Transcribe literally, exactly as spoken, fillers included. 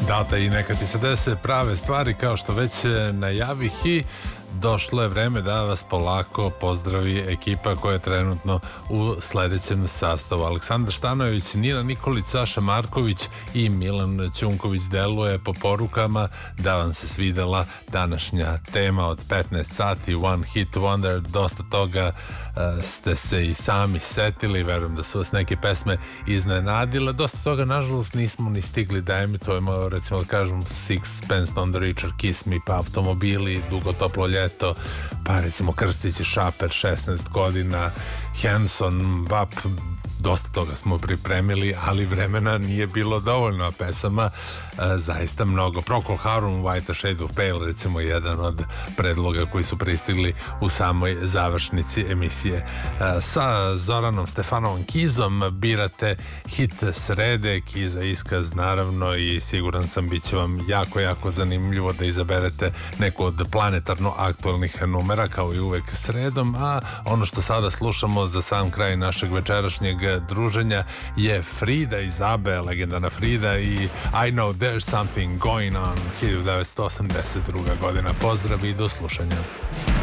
Data i neka ti se dese prave stvari kao što već najavih i došlo je vreme da vas polako pozdravi ekipa koja je trenutno u sledećem sastavu. Aleksandar Štanojević, Nina Nikolić, Saša Marković i Milan Ćunković. Deluje po porukama da vam se svidela današnja tema od petnaest sati, One Hit Wonder. Dosta toga uh, ste se i sami setili, verujem da su vas neke pesme iznenadile. Dosta toga, nažalost, nismo ni stigli da emitujemo, recimo da kažem Sixpence None the Richer, Kiss Me, pa Automobili, Dugo toplo ljeto, pa recimo Krstić i Šaper, šesnaest godina, Hanson, Vap. Dosta toga smo pripremili, ali vremena nije bilo dovoljno, a pesama e, zaista mnogo. Procol Harum, White a Shade of Pale, recimo jedan od predloga koji su pristigli u samoj završnici emisije. E, sa Zoranom Stefanovom Kizom birate hit srede, Kiza iskaz naravno, i siguran sam bit će vam jako, jako zanimljivo da izaberete neku od planetarno aktualnih numera, kao i uvek sredom. A ono što sada slušamo za sam kraj našeg večerašnjeg druženja je Frida iz Abe, legendarna Frida, i I Know There's Something Going On, hiljadu devetsto osamdeset druga godina. Pozdrav i do slušanja.